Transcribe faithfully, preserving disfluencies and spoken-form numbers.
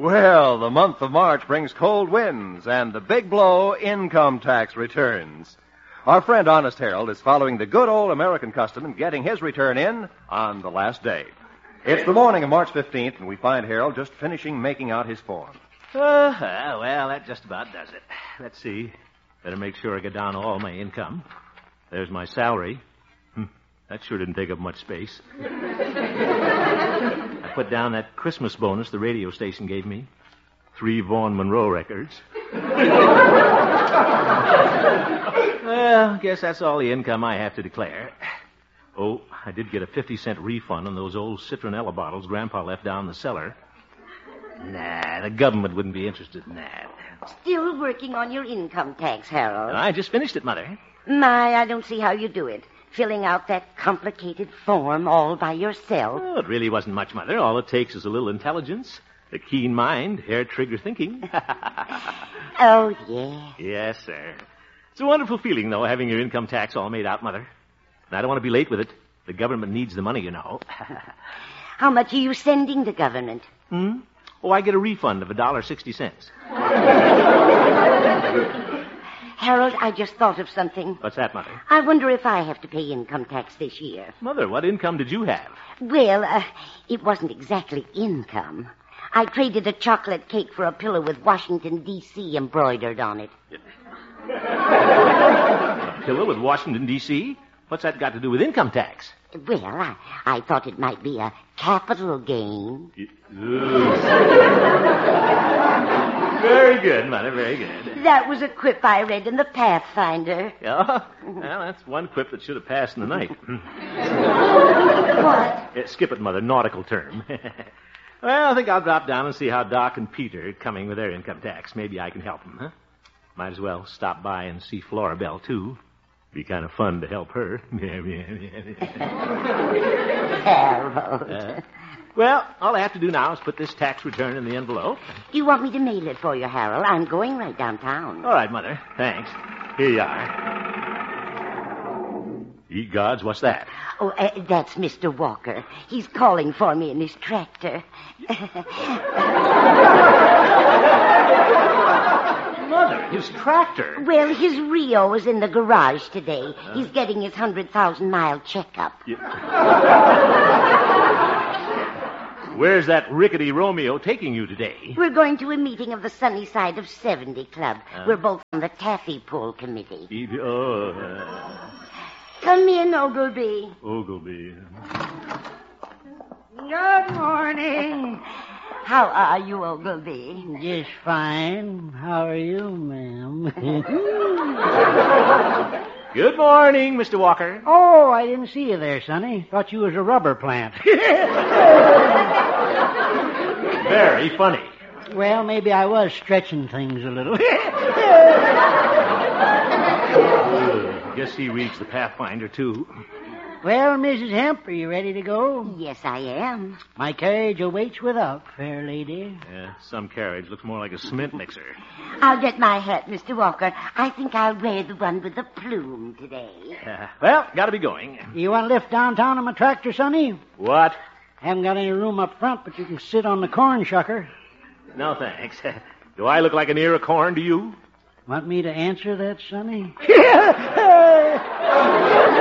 Well, the month of March brings cold winds and the big blow, income tax returns. Our friend Honest Harold is following the good old American custom and getting his return in on the last day. It's the morning of March fifteenth, and we find Harold just finishing making out his form. Uh, well, that just about does it. Let's see. Better make sure I get down all my income. There's my salary. Hm, that sure didn't take up much space. I put down that Christmas bonus the radio station gave me. Three Vaughn Monroe records. Well, guess that's all the income I have to declare. Oh, I did get a fifty cent refund on those old citronella bottles Grandpa left down in the cellar. Nah, the government wouldn't be interested in that. Still working on your income tax, Harold. I just finished it, Mother. My, I don't see how you do it. Filling out that complicated form all by yourself. Oh, it really wasn't much, Mother. All it takes is a little intelligence, a keen mind, hair-trigger thinking. Oh, yeah. Yes, sir. It's a wonderful feeling, though, having your income tax all made out, Mother. And I don't want to be late with it. The government needs the money, you know. How much are you sending the government? Hmm? Oh, I get a refund of a dollar sixty cents. Harold, I just thought of something. What's that, Mother? I wonder if I have to pay income tax this year. Mother, what income did you have? Well, uh, it wasn't exactly income. I traded a chocolate cake for a pillow with Washington, D C embroidered on it. A pillow with Washington, D C? What's that got to do with income tax? Well, I, I thought it might be a capital gain. Very good, Mother, very good. That was a quip I read in the Pathfinder. Yeah? Well, that's one quip that should have passed in the night. What? Uh, skip it, Mother, nautical term. Well, I think I'll drop down and see how Doc and Peter are coming with their income tax. Maybe I can help them, huh? Might as well stop by and see Flora Belle, too. Be kind of fun to help her. Harold. Uh, well, all I have to do now is put this tax return in the envelope. Do you want me to mail it for you, Harold? I'm going right downtown. All right, Mother. Thanks. Here you are. Ye gods, what's that? Oh, uh, that's Mister Walker. He's calling for me in his tractor. Mother, his tractor. Well, his Rio is in the garage today. Uh, He's getting his one hundred thousand mile checkup. Yeah. Where's that rickety Romeo taking you today? We're going to a meeting of the Sunny Side of seventy Club. Uh, We're both on the Taffy Pull Committee. Oh, uh... Come in, Ogilvy. Ogilvy. Good morning. How are you, Ogilvy? Just fine. How are you, ma'am? Good morning, Mister Walker. Oh, I didn't see you there, Sonny. Thought you was a rubber plant. Very funny. Well, maybe I was stretching things a little. uh, guess he reads the Pathfinder, too. Well, Missus Hemp, are you ready to go? Yes, I am. My carriage awaits without, fair lady. Yeah, some carriage looks more like a cement mixer. I'll get my hat, Mister Walker. I think I'll wear the one with the plume today. Uh, well, gotta be going. You want to lift downtown on my tractor, Sonny? What? Haven't got any room up front, but you can sit on the corn shucker. No, thanks. Do I look like an ear of corn to you? Want me to answer that, Sonny?